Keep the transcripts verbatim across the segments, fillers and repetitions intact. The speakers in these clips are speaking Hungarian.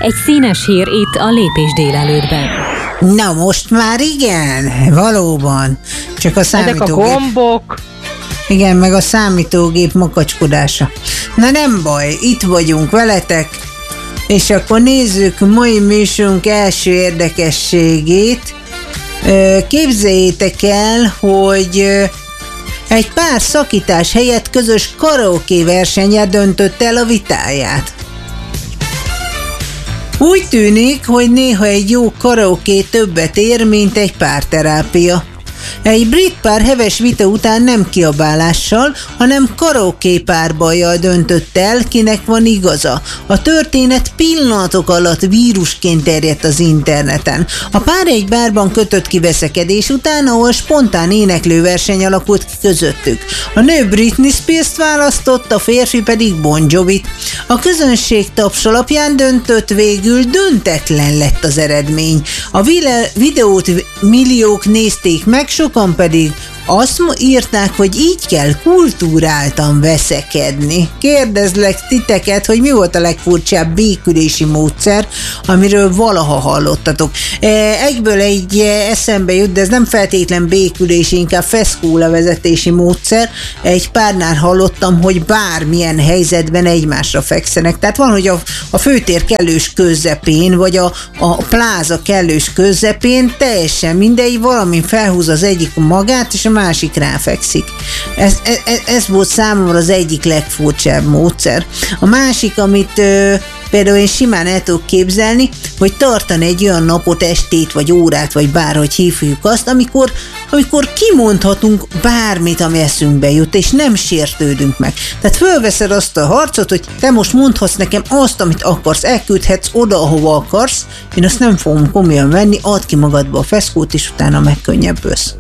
Egy színes hír itt a Lépés délelőttben. Na most már igen, valóban. Csak a számítógép. Ezek a gombok. Igen, meg a számítógép makacskodása. Na nem baj, itt vagyunk veletek, és akkor nézzük mai műsorunk első érdekességét. Képzeljétek el, hogy egy pár szakítás helyett közös karaoke versenye döntött el a vitáját. Úgy tűnik, hogy néha egy jó karaoke többet ér, mint egy párterápia. Egy brit pár heves vita után nem kiabálással, hanem karaoke párbajjal döntött el, kinek van igaza. A történet pillanatok alatt vírusként terjedt az interneten. A pár egy bárban kötött ki veszekedés után, ahol spontán éneklőverseny alakult ki közöttük. A nő Britney Spears-t választott, a férfi pedig Bon Jovit. A közönség taps alapján döntött, végül döntetlen lett az eredmény. A videót milliók nézték meg, sokan pedig azt írták, hogy így kell kultúráltan veszekedni. Kérdezlek titeket, hogy mi volt a legfurcsább békülési módszer, amiről valaha hallottatok. Egyből egy eszembe jut, de ez nem feltétlen békülési, inkább feszkólevezetési módszer. Egy párnál hallottam, hogy bármilyen helyzetben egymásra fekszenek. Tehát van, hogy a, a főtér kellős közepén, vagy a, a pláza kellős közepén, teljesen mindegy, valamin felhúz az egyik magát, és a másik ráfekszik. Ez, ez, ez volt számomra az egyik legfurcsább módszer. A másik, amit ö, például én simán el tudok képzelni, hogy tartani egy olyan napot, estét, vagy órát, vagy bárhogy hívjuk azt, amikor, amikor kimondhatunk bármit, ami eszünkbe jut, és nem sértődünk meg. Tehát fölveszed azt a harcot, hogy te most mondhatsz nekem azt, amit akarsz, elküldhetsz oda, ahova akarsz, én azt nem fogom komolyan venni, add ki magadba a feszkót, és utána megkönnyebbülsz.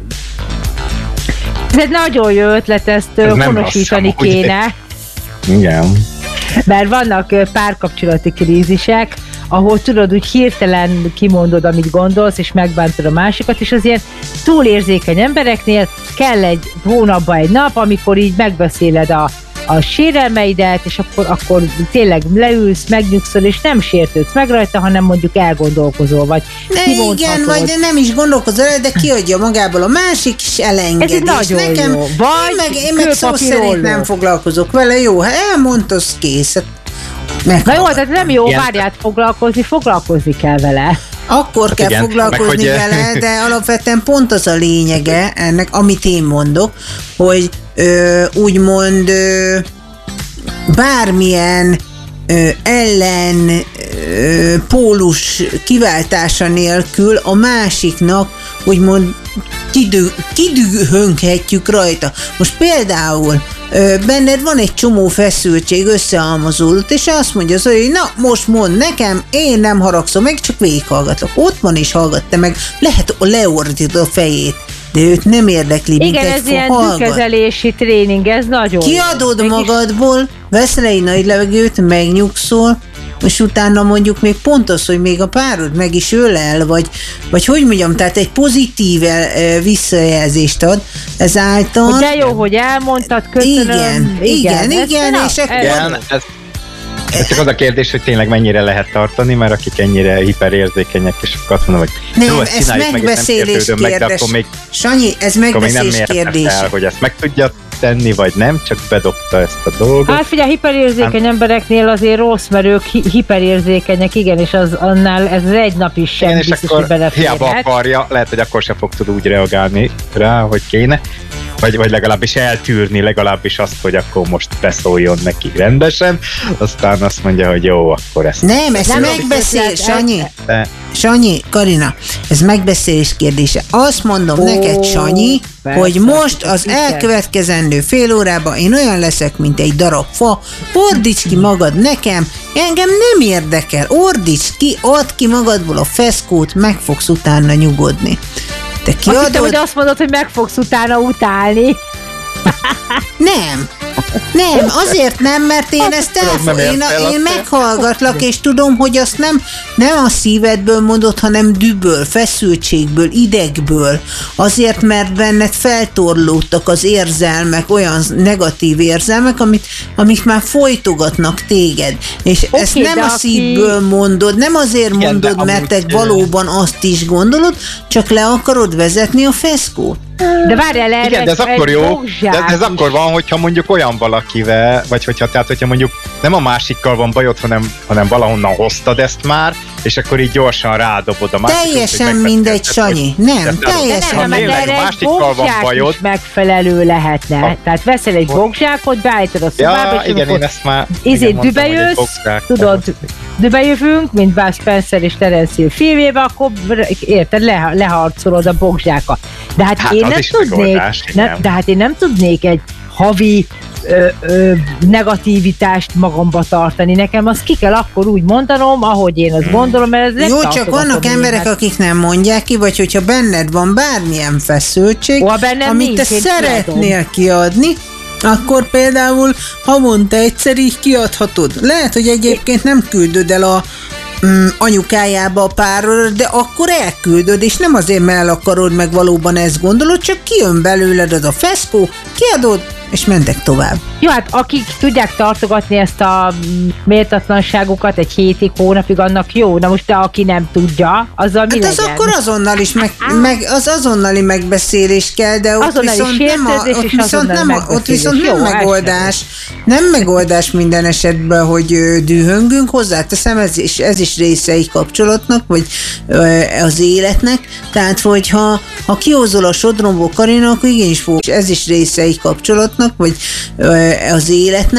Ez egy nagyon jó ötlet, ezt ez honosítani kéne. Igen. Mert vannak párkapcsolati krízisek, ahol tudod, úgy hirtelen kimondod, amit gondolsz, és megbántod a másikat, és az ilyen túlérzékeny embereknél kell egy hónapban egy nap, amikor így megbeszéled a a sérelmeidet, és akkor, akkor tényleg leülsz, megnyugszol, és nem sértődsz meg rajta, hanem mondjuk elgondolkozol, vagy kimondhatod. Igen, vagy nem is gondolkozol, de kiadja magából a másik, és elengedi. Ez nagyon nekem, jó. Vagy én meg, én meg szó szerint nem foglalkozok vele, jó, ha elmondta, az kész. Na jó, tehát nem jó, várját foglalkozni, foglalkozni kell vele. Akkor hát kell igen, foglalkozni meg, hogy... vele, de alapvetően pont az a lényege ennek, amit én mondok, hogy ö, úgymond ö, bármilyen ö, ellen ö, pólus kiváltása nélkül a másiknak úgymond kidü, kidühönghetjük rajta. Most például ö, benned van egy csomó feszültség, összehalmozódott, és azt mondja az, hogy na most mondd nekem, én nem haragszom meg, csak végighallgatlak. Ott van és hallgatta meg, lehet leordítod a fejét, de őt nem érdekli, mint igen, egy ez ilyen tükkezelési tréning, ez nagyon kiadod jó. magadból, veszel egy nagy levegőt, megnyugszol, és utána mondjuk még pont az, hogy még a párod meg is ölel, vagy, vagy hogy mondjam, tehát egy pozitív visszajelzést ad ezáltal. Hogy de jó, hogy elmondtad, köszönöm. Igen, igen, igen, igen és akkor... Igen, ez, ez csak az a kérdés, hogy tényleg mennyire lehet tartani, mert akik ennyire hiperérzékenyek, és akkor azt mondom, hogy nem, jó, ezt ez megbeszélés meg, kérdés. Meg, még, Sanyi, ez megbeszélés kérdés. El, hogy ezt meg tudja tenni, vagy nem, csak bedobta ezt a dolgot. Hát figyelj, hiperérzékeny hát, embereknél azért rossz, mert ők hi- hiperérzékenyek, igen, és az annál ez egy nap is sem biztos, hogy beleférhet. Hiába akarja, lehet, hogy akkor sem fog tud úgy reagálni rá, hogy kéne. Vagy, vagy legalábbis eltűrni, legalábbis azt, hogy akkor most beszóljon neki rendesen, aztán azt mondja, hogy jó, akkor ezt... Nem, ez megbeszél, Sanyi. De... Sanyi, Karina, ez megbeszélés kérdése. Azt mondom oh, neked, Sanyi, persze, hogy most az elkövetkezendő fél órában én olyan leszek, mint egy darab fa, ordíts ki magad nekem, engem nem érdekel, ordíts ki, add ki magadból a feszkót, meg fogsz utána nyugodni. Te kiadod... Azt hittem, hogy azt mondod, hogy meg fogsz utána utálni. Nem. Nem, azért nem, mert én ezt elfog, én, a, én meghallgatlak, és tudom, hogy azt nem, nem a szívedből mondod, hanem dühből, feszültségből, idegből. Azért, mert benned feltorlódtak az érzelmek, olyan negatív érzelmek, amit, amik már folytogatnak téged. És okay, ezt nem a szívből aki... mondod, nem azért igen, mondod, mert te valóban azt is gondolod, csak le akarod vezetni a feszkót. De várjál erre. Igen, de ez akkor jó, de ez akkor van, hogyha mondjuk olyan valakivel, vagy hogyha, tehát, hogyha mondjuk nem a másikkal van bajod, hanem, hanem valahonnan hoztad ezt már, és akkor így gyorsan rádobod a másikat. Teljesen mindegy, Sanyi. Nem, teljesen. De nem, mert egy bogzsák is megfelelő lehetne. A... Tehát veszel egy bogzsákot, beállítod a szobába, ja, és igen, én ezt már izét dübejössz, tudod, dübejövünk, mint Bud Spencer és Terence Hill filmjében, akkor érted, le, leharcolod a bogzsákat. De hát, hát én nem tudnék, megoldás, nem, de hát én nem tudnék egy havi ö, ö, negativitást magamba tartani. Nekem azt ki kell akkor úgy mondanom, ahogy én azt gondolom, mert ez jó, csak vannak emberek, hát... akik nem mondják ki, vagy hogyha benned van bármilyen feszültség, ó, amit nincs, te szeretnél kiadni, akkor például havonta egyszer így kiadhatod. Lehet, hogy egyébként nem küldöd el a mm, anyukájába a párról, de akkor elküldöd, és nem azért, mert el akarod, meg valóban ezt gondolod, csak kijön belőled az a feszkó, kiadod, és mentek tovább. Jó, hát akik tudják tartogatni ezt a méltatlanságukat egy hétig, hónapig, annak jó. Na most de aki nem tudja, azzal mi hát az legyen? akkor azonnal is meg, meg, az azonnali megbeszélés kell, de ott azonnali viszont nem, a, ott viszont nem, ott viszont nem jó, megoldás. Nem megoldás minden esetben, hogy dühöngünk, hozzáteszem, ez is, ez is része egy kapcsolatnak, vagy az életnek. Tehát, hogyha ha kihozol a sodromból Karina, akkor igenis fog, ez is része egy kapcsolatnak, vagy az életnek.